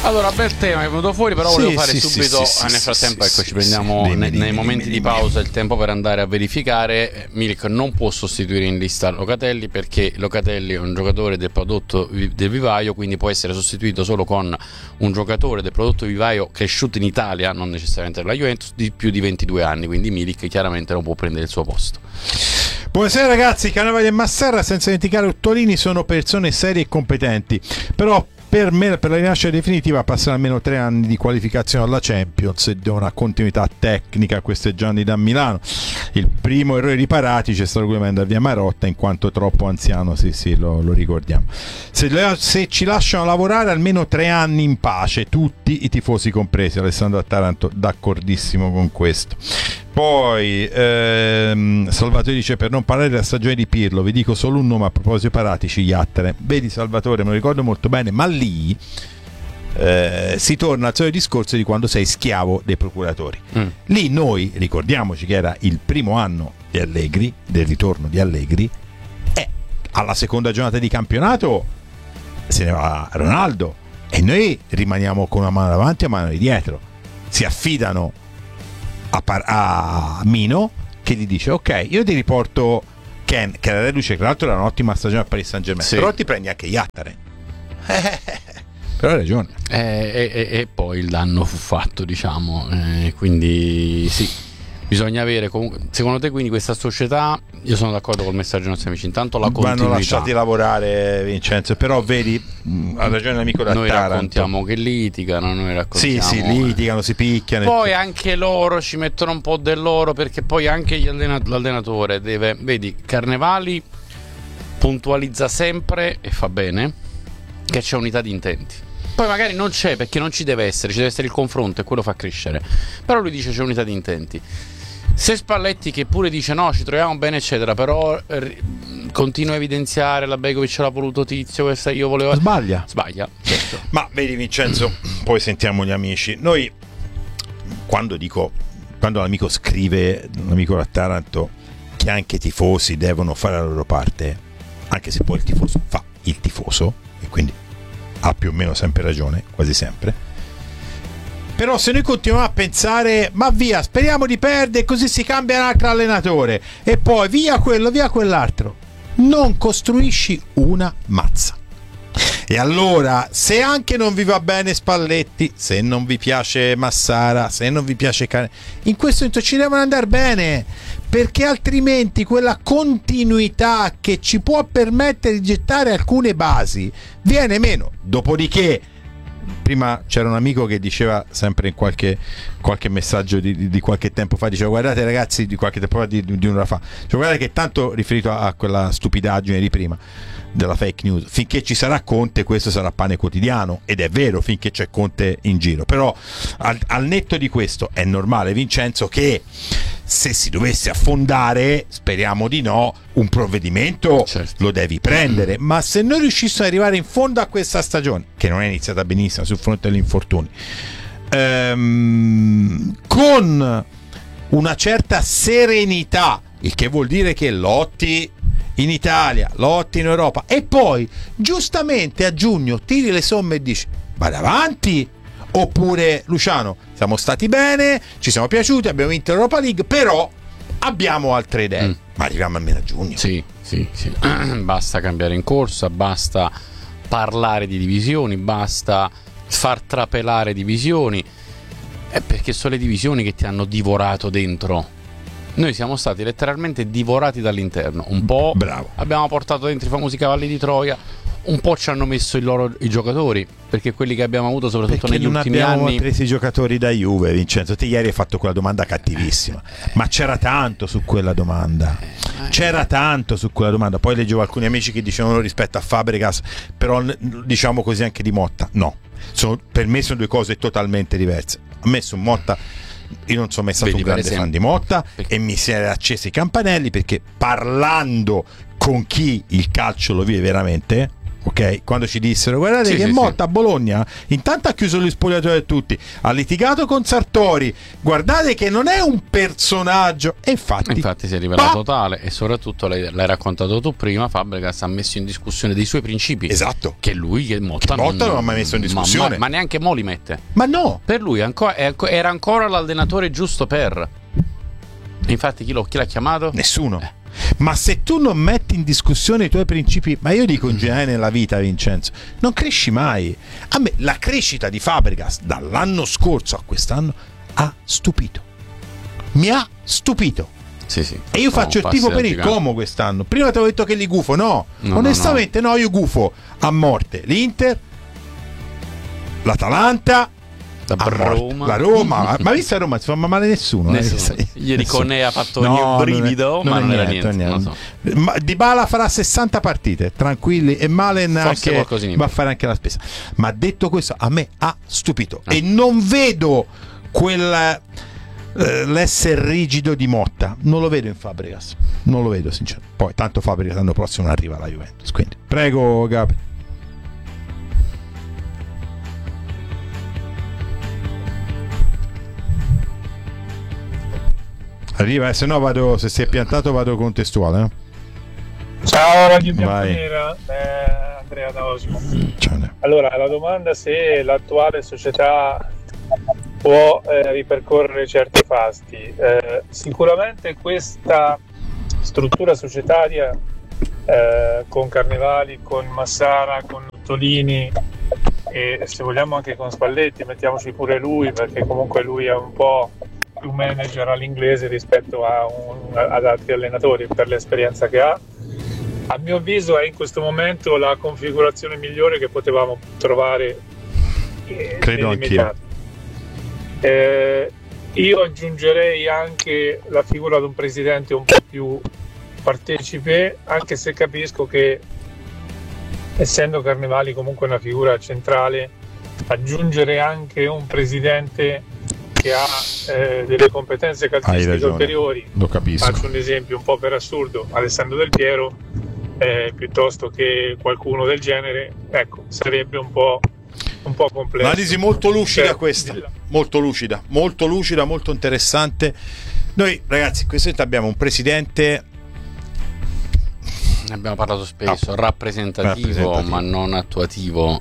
Allora, bel tema è venuto fuori, però volevo fare subito, nel frattempo, ecco, ci prendiamo nei momenti di pausa il tempo per andare a verificare. Milik non può sostituire in lista Locatelli, perché Locatelli è un giocatore del prodotto del vivaio, quindi può essere sostituito solo con un giocatore del prodotto vivaio cresciuto in Italia, non necessariamente della Juventus, di più di 22 anni, quindi Milik chiaramente non può prendere il suo posto. Buonasera ragazzi, Cannavali e Massara, senza dimenticare Ottolini, sono persone serie e competenti, però per me, per la rinascita definitiva, passano almeno 3 anni di qualificazione alla Champions e di una continuità tecnica questeggiando da Milano. Il primo errore riparati c'è stato quello di mandare via Marotta in quanto troppo anziano, sì, lo ricordiamo. Se ci lasciano lavorare almeno 3 anni in pace, tutti i tifosi compresi. Alessandro Taranto d'accordissimo con questo. Poi Salvatore dice: per non parlare della stagione di Pirlo, vi dico solo un nome a proposito Paratici, Iattere. Vedi Salvatore, me lo ricordo molto bene, ma lì si torna al solito discorso di quando sei schiavo dei procuratori. Lì noi ricordiamoci che era il primo anno di Allegri, del ritorno di Allegri, e alla seconda giornata di campionato se ne va Ronaldo e noi rimaniamo con una mano davanti e una mano di dietro. Si affidano a Mino, che gli dice: ok, io ti riporto Ken, che era reduce, tra l'altro era un'ottima stagione a Paris Saint-Germain, però ti prendi anche Iattere. Però hai ragione. E poi il danno fu fatto, diciamo, quindi sì, bisogna avere comunque, secondo te, quindi questa società, io sono d'accordo col messaggio dei nostri amici, intanto la continuità, vanno lasciati lavorare, Vincenzo, però vedi, ha ragione l'amico da noi Taranto, raccontiamo che litigano, noi raccontiamo sì, litigano, si picchiano, poi anche loro ci mettono un po' del loro, perché poi anche l'allenatore deve, vedi, Carnevali puntualizza sempre e fa bene che c'è unità di intenti. Poi magari non c'è, perché non ci deve essere il confronto e quello fa crescere, però lui dice c'è unità di intenti. Se Spalletti, che pure dice no, ci troviamo bene eccetera, però continua a evidenziare la Begovic l'ha voluto Tizio, questa io volevo, sbaglia, certo. Ma vedi Vincenzo, poi sentiamo gli amici. Noi quando l'amico scrive, l'amico da Taranto, che anche i tifosi devono fare la loro parte, anche se poi il tifoso fa il tifoso e quindi ha più o meno sempre ragione, quasi sempre. Però se noi continuiamo a pensare ma via, speriamo di perdere così si cambia un altro allenatore e poi via quello, via quell'altro, non costruisci una mazza. E allora, se anche non vi va bene Spalletti, se non vi piace Massara, se non vi piace in questo momento ci devono andare bene, perché altrimenti quella continuità che ci può permettere di gettare alcune basi viene meno. Dopodiché, prima c'era un amico che diceva sempre in qualche messaggio di qualche tempo fa, diceva: guardate ragazzi, di qualche tempo fa, di un'ora fa, cioè, guardate che tanto riferito a quella stupidaggine di prima della fake news, finché ci sarà Conte questo sarà pane quotidiano, ed è vero, finché c'è Conte in giro. Però al netto di questo è normale, Vincenzo, che se si dovesse affondare, speriamo di no, un provvedimento certo lo devi prendere. Ma se noi riuscissimo ad arrivare in fondo a questa stagione, che non è iniziata benissimo sul fronte degli infortuni, con una certa serenità, il che vuol dire che lotti in Italia, lotti in Europa, e poi giustamente a giugno tiri le somme e dici vada avanti. Oppure, Luciano, siamo stati bene, ci siamo piaciuti, abbiamo vinto l'Europa League, però abbiamo altre idee. Ma arriviamo almeno a giugno. Sì. Basta cambiare in corsa, basta parlare di divisioni, basta far trapelare divisioni, perché sono le divisioni che ti hanno divorato dentro. Noi siamo stati letteralmente divorati dall'interno. Un po' bravo, abbiamo portato dentro i famosi cavalli di Troia, un po' ci hanno messo i giocatori, perché quelli che abbiamo avuto soprattutto perché negli ultimi anni. Non abbiamo preso i giocatori da Juve, Vincenzo. Te ieri hai fatto quella domanda cattivissima, ma c'era tanto su quella domanda. Poi leggevo alcuni amici che dicevano rispetto a Fabregas, però diciamo così anche di Motta. No, per me sono due cose totalmente diverse. A me su Motta, io non sono mai stato un grande fan di Motta, e mi si era accesi i campanelli, perché parlando con chi il calcio lo vive veramente, ok? Quando ci dissero guardate che Motta a Bologna intanto ha chiuso gli spogliatoi a tutti, ha litigato con Sartori, guardate che non è un personaggio, e infatti si è rivelato tale, e soprattutto l'hai raccontato tu prima, Fabregas ha messo in discussione dei suoi principi, esatto, che lui, che Motta non ha mai messo in discussione, ma neanche mo li mette, ma no, per lui era ancora l'allenatore giusto per, infatti chi l'ha chiamato? Nessuno. Ma se tu non metti in discussione i tuoi principi, ma io dico in generale nella vita, Vincenzo, non cresci mai. A me la crescita di Fabregas dall'anno scorso a quest'anno ha stupito, mi ha stupito. Sì. E io faccio il tifo per il Como quest'anno. Prima ti avevo detto che li gufo, no, onestamente no, io gufo a morte l'Inter, l'Atalanta, la Roma. Ma visto a Roma si fa male nessuno. Ieri Conè ha fatto un brivido, ma non era niente. Non so. Dybala farà 60 partite tranquilli, e Malen anche, va a fare anche la spesa. Ma detto questo, a me ha stupito e non vedo l'essere rigido di Motta, non lo vedo in Fabregas, non lo vedo sinceramente. Poi tanto Fabregas l'anno prossimo non arriva alla Juventus, quindi prego Gabri. Arriva, se no vado, se si è piantato vado contestuale. Ciao Radio Bianconera, Andrea da Osimo. Allora, la domanda è se l'attuale società può ripercorrere certi fasti. Sicuramente questa struttura societaria con Carnevali, con Massara, con Tolini e se vogliamo anche con Spalletti, mettiamoci pure lui, perché comunque lui è un po' più manager all'inglese rispetto ad altri allenatori per l'esperienza che ha. A mio avviso è in questo momento la configurazione migliore che potevamo trovare, credo anch'io. Io aggiungerei anche la figura di un presidente un po' più partecipe, anche se capisco che essendo Carnevali comunque una figura centrale, aggiungere anche un presidente che ha delle competenze calcistiche ulteriori. Lo capisco. Faccio un esempio un po' per assurdo, Alessandro Del Piero, piuttosto che qualcuno del genere, ecco, sarebbe un po' complesso. Analisi molto lucida questa, molto lucida, molto interessante. Noi ragazzi, questa volta abbiamo un presidente, ne abbiamo parlato spesso, rappresentativo ma non attuativo,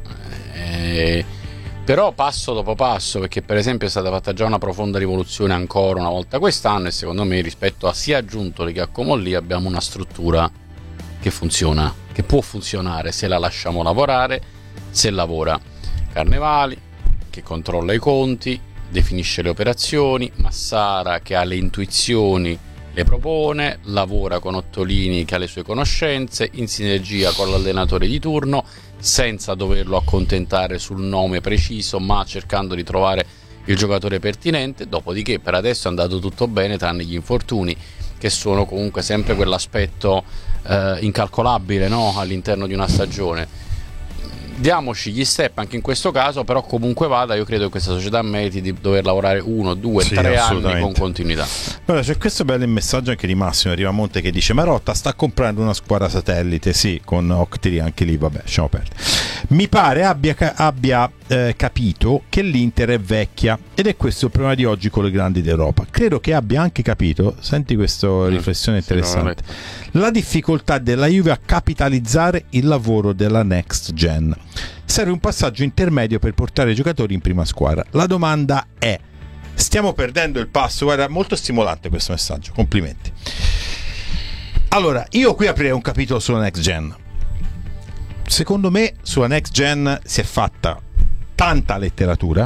però passo dopo passo, perché per esempio è stata fatta già una profonda rivoluzione ancora una volta quest'anno, e secondo me rispetto a sia Giuntoli che a Comolli abbiamo una struttura che funziona, che può funzionare se la lasciamo lavorare, se lavora Carnevali che controlla i conti, definisce le operazioni, Massara che ha le intuizioni, le propone, lavora con Ottolini che ha le sue conoscenze, in sinergia con l'allenatore di turno, senza doverlo accontentare sul nome preciso, ma cercando di trovare il giocatore pertinente. Dopodiché per adesso è andato tutto bene, tranne gli infortuni, che sono comunque sempre quell'aspetto incalcolabile, no? All'interno di una stagione. Diamoci gli step anche in questo caso, però comunque vada, io credo che questa società meriti di dover lavorare 1, 2, 3 anni con continuità. Allora, c'è questo bel messaggio anche di Massimo Rivamonte che dice: Marotta sta comprando una squadra satellite, sì, con Octiri anche lì, vabbè, lasciamo perdere. Mi pare abbia capito che l'Inter è vecchia ed è questo il problema di oggi con le grandi d'Europa. Credo che abbia anche capito, senti questa riflessione interessante, la difficoltà della Juve a capitalizzare il lavoro della next gen. Serve un passaggio intermedio per portare i giocatori in prima squadra. La domanda è: stiamo perdendo il passo? Guarda, molto stimolante questo messaggio, complimenti. Allora, io qui aprirei un capitolo sulla next gen. Secondo me sulla next gen si è fatta tanta letteratura,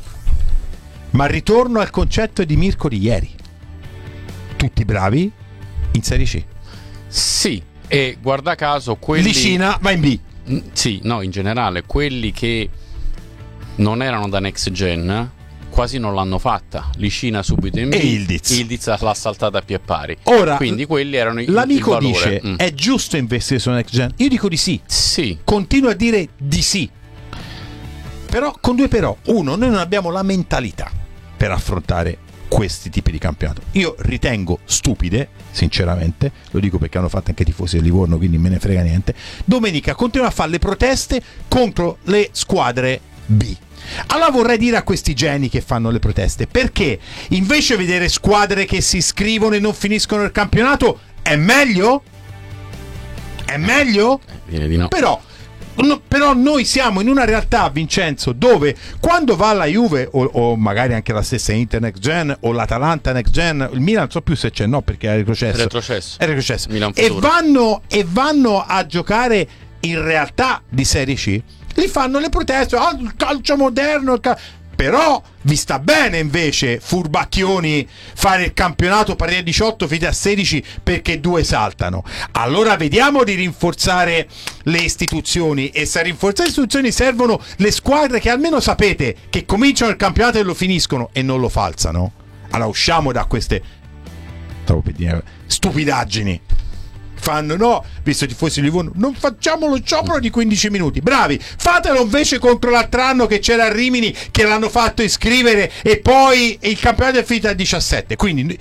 ma ritorno al concetto di Mirko di ieri: tutti bravi in Serie C. Sì, e guarda caso quelli... Licina va in B. Sì, no, in generale quelli che non erano da next gen quasi non l'hanno fatta. Licina subito in B, e Ildiz l'ha saltata a pie pari. Ora, quindi quelli erano l'amico il valore. dice è giusto investire su next gen? Io dico di sì. Sì. Continuo a dire di sì. Però con due però. Uno, noi non abbiamo la mentalità per affrontare questi tipi di campionato. Io ritengo stupide, sinceramente, lo dico perché hanno fatto anche i tifosi del Livorno, quindi me ne frega niente. Domenica continuano a fare le proteste contro le squadre B. Allora vorrei dire a questi geni che fanno le proteste, perché invece vedere squadre che si iscrivono e non finiscono il campionato è meglio? È meglio? Direi di no. Però noi siamo in una realtà, Vincenzo, dove quando va la Juve o magari anche la stessa Inter Next Gen o l'Atalanta Next Gen, il Milan non so più se c'è, no, perché è retrocesso. Milan e vanno a giocare in realtà di Serie C, li fanno le proteste, il calcio moderno, però vi sta bene invece, furbacchioni, fare il campionato partire a 18 fino a 16 perché 2 saltano. Allora vediamo di rinforzare le istituzioni, e se a rinforzare le istituzioni servono le squadre che almeno sapete che cominciano il campionato e lo finiscono e non lo falsano. Allora usciamo da queste stupidaggini. Fanno no, visto i tifosi di Livorno, non facciamo lo sciopero di 15 minuti. Bravi, fatelo invece contro l'altro anno che c'era a Rimini, che l'hanno fatto iscrivere e poi il campionato è finito a 17. Quindi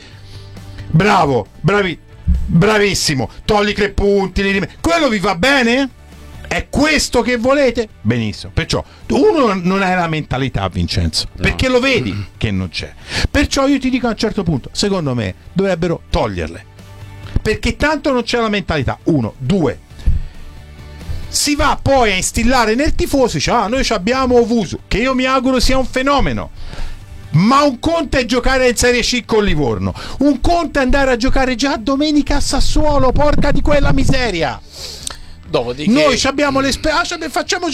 bravissimo, togli 3 punti, quello vi va bene? È questo che volete? Benissimo. Perciò uno non è la mentalità, Vincenzo, perché lo vedi che non c'è. Perciò io ti dico a un certo punto, secondo me dovrebbero toglierle, perché tanto non c'è la mentalità. 1, 2, si va poi a instillare nel tifoso, dice noi abbiamo Ovusu, che io mi auguro sia un fenomeno, ma un conto è giocare in Serie C con Livorno, un conto è andare a giocare già domenica a Sassuolo, porca di quella miseria. Dopodiché noi abbiamo le facciamo